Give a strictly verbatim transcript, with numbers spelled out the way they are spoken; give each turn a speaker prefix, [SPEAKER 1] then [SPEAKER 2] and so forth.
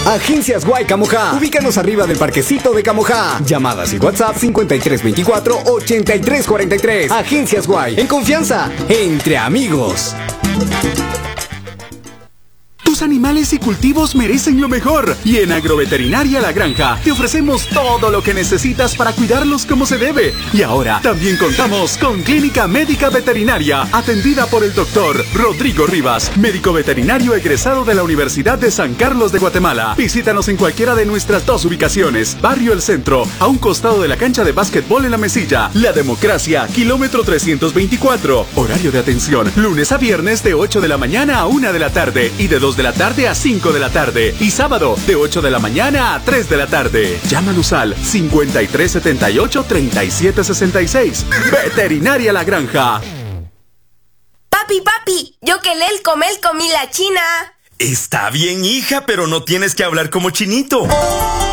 [SPEAKER 1] Agencias Guay Camojá. Ubícanos arriba del parquecito de Camojá. Llamadas y WhatsApp cincuenta y tres veinticuatro ochenta y tres cuarenta y tres. Agencias Guay. En confianza, entre amigos.
[SPEAKER 2] Tus animales y cultivos merecen lo mejor. Y en Agroveterinaria La Granja te ofrecemos todo lo que necesitas para cuidarlos como se debe. Y ahora también contamos con Clínica Médica Veterinaria, atendida por el doctor Rodrigo Rivas, médico veterinario egresado de la Universidad de San Carlos de Guatemala. Visítanos en cualquiera de nuestras dos ubicaciones. Barrio El Centro, a un costado de la cancha de básquetbol en La Mesilla. La Democracia, kilómetro trescientos veinticuatro. Horario de atención, lunes a viernes de ocho de la mañana a una de la tarde y de dos de la tarde a cinco de la tarde. Y sábado de ocho de la mañana a tres de la tarde. Llámanos al cincuenta y tres setenta y ocho treinta y siete sesenta y seis. Veterinaria La Granja.
[SPEAKER 3] Papi, papi, yo que el comel comí la china.
[SPEAKER 4] Está bien, hija, pero no tienes que hablar como chinito.